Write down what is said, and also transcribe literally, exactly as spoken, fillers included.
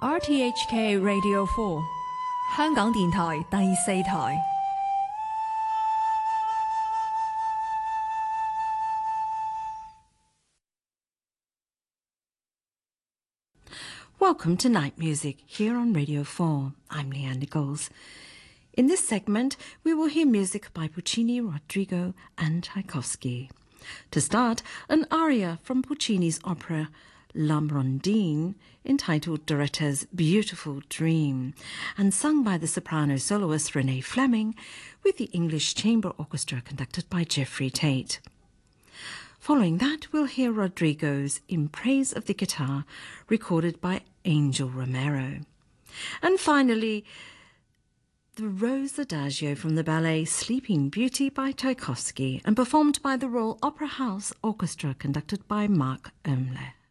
R T H K Radio four 香港電台第四台。 Welcome to Night Music here on Radio four. I'm Leanne Nichols. In this segment, we will hear music by Puccini, Rodrigo and Tchaikovsky. To start, an aria from Puccini's opera L'Ambrondine, entitled Doretta's Beautiful Dream, and sung by the soprano soloist Renée Fleming with the English Chamber Orchestra conducted by Geoffrey Tate. Following that, we'll hear Rodrigo's In Praise of the Guitar, recorded by Angel Romero. And finally, the Rose Adagio from the ballet Sleeping Beauty by Tchaikovsky and performed by the Royal Opera House Orchestra conducted by Marc Oemler.